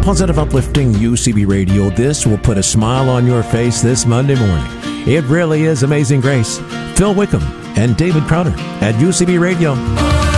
positive, uplifting UCB Radio. This will put a smile on your face this Monday morning. It really is Amazing Grace. Phil Wickham and David Crowder at UCB Radio.